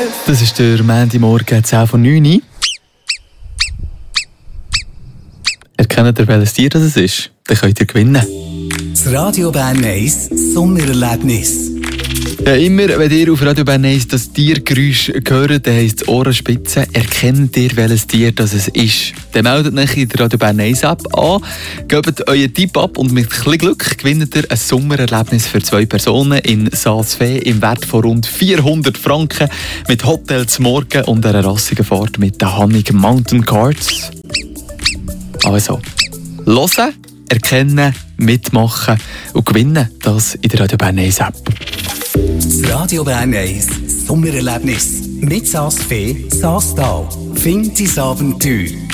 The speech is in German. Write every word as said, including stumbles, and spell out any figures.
Das ist der Montagmorgen zehn vor neun. Erkennt ihr, welches Tier das ist? Dann könnt ihr gewinnen. Das Radio Bern eins Sommererlebnis. Ja, immer, wenn ihr auf Radio Bern eins das Tiergeräusch hört, dann heisst es Ohrenspitze. Erkennt ihr, welches Tier das es ist? Dann meldet euch in der Radio Bern eins App an, gebt euren Tipp ab und mit ein bisschen Glück gewinnt ihr ein Sommererlebnis für zwei Personen in Saas-Fee im Wert von rund vierhundert Franken mit Hotel zum Morgen und einer rassigen Fahrt mit den Hannig Mountain Cards. Also, hören, erkennen, mitmachen und gewinnen, das in der Radio Bern eins App. Das Radio Bern eins Sommererlebnis mit Saas-Fee, Saastal. Find dein Abenteuer.